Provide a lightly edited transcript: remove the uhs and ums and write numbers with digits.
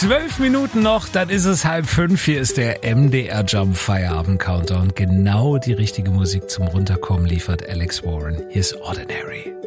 12 Minuten noch, dann ist es 4:30. Hier ist der MDR Jump Feierabend Countdown. Genau die richtige Musik zum Runterkommen liefert Alex Warren. Hier ist Ordinary.